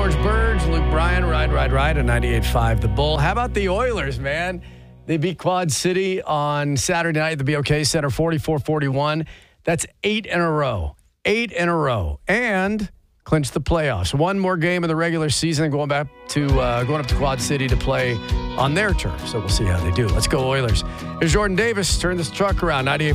George Burge, Luke Bryan, Ride, at 98.5 The Bull. How about the Oilers, man? They beat Quad City on Saturday night at the BOK Center, 44-41. That's 8 in a row. 8 in a row. And clinched the playoffs. One more game in the regular season, going up to Quad City to play on their turf. So we'll see how they do. Let's go Oilers. Here's Jordan Davis. Turn this truck around. 98.5